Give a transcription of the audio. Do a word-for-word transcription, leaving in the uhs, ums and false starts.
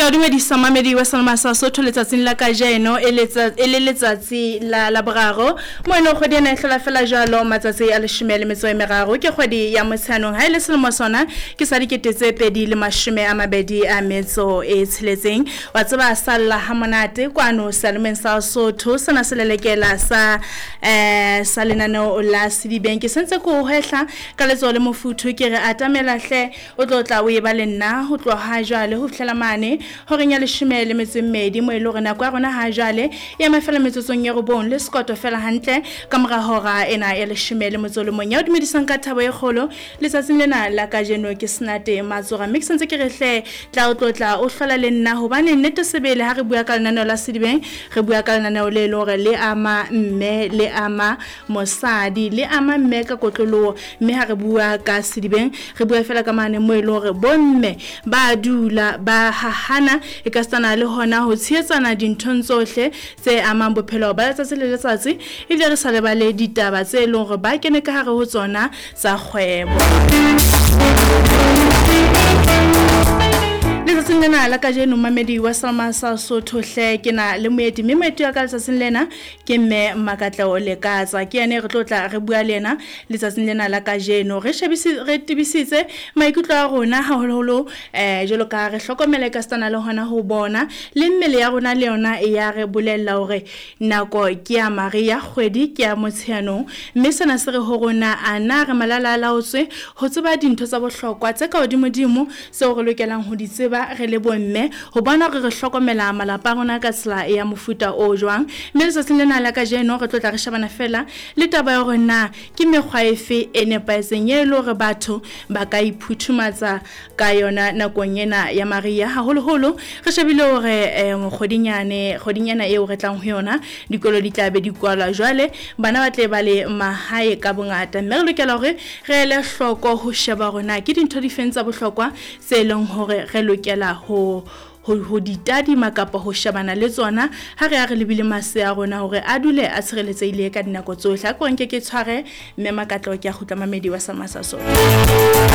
o dumedisa mamedi wa Salma sa Sotho letsatsing la kajeno e le letsatsi la la boraro mo eno go di ena fela fela jalo matsatsi a le shimele metso e meraro ke kgwedi ya Motsheanong ha ile selemo sona ke sa diketetse pedi le mashome a mabedi a metso e tsheletseng wa tseba salla ha monate kwano Salmen sa Sotho sana selelekela sa eh sa lenano la Sedibeng ke sentse ko hehla ka letso le mofuthu ke re atamela hle o tlotla o e ba le nna ho tlo ha jwale ho fihlela mane ho renya le shimele metso mmedi mo ile rena kwa rona ha jwale ya mafela metsotsong ya robong le skoto fela hantle ka mora hora ena ya le shimele metso le monya o dumedisang ka thabo e kgolo le tsatsing lena la kajeno ke snate matsora mix ntse ke re hle tla o tlotla o hlola le nna hobane nnete sebele ha re bua ka lenaneo la Sedibeng re bua ka lenaneo le lore le ama mme le ama mosadi le ama mme ka kotlolo mme ha re bua ka Sedibeng re bua fela ka mane mo ile hore bomme ba dula ba hahana e ka stana le hona ho tshietsana dinthong tsohle tse amang bophelo ba letsatsi le letsatsi e le re sa le ba le ditaba tse leng hore ba kene ka hare ho tsona tsa kgwebo letsatsing lena la kajeno mamedi wa Salma sa Sotho hle ke na le moeti mme moeti ya ka letsatsing lena ke mme Makatla o lekatsa ke ene re tlotla re bua lena letsatsing lena la kajeno re shebisi re tibisitse maikutlo a rona haholoholo eh jelo ka re hlokomele ka stana le hona ho bona le mmele ya rona le yona e ya re bolella hore nako ke ya Maria kgwedi ke ya Motsheanong mme sena se re ho rona ana re malala laotswe ho tseba dintho tsa bohlokwa tse ka hodimodimo se re lokelang ho di tseba re le bomme ho bona re re hlokomela malapa rona ka tsela ya mofuta o jwang mme letsatsing lena la kajeno re tlotla re shebana fela le taba ya hore na ke mekgwa efe e nepaetseng e le hore batho ba ka iphuthumatsa ka yona nakong ena ya Maria haholoholo re shebile hore mokgodinyane kgodinyana eo re tlang ho yona dikolo di tla be di kwala jwale bana ba tle ba le mahae ka bongata mme re lokela hore re le hloko ho sheba rona ke dintho di fentsa bohlokwa se leng hore re lokela ho ho ditadima kapa ho shebana le tsona ha re a re lebile mase a rona hore a dule a tshireletsehile ka dinako tsohle a ko nke ke tshware mme Makatla ke a khutla mamedi wa Salma sa Sotho.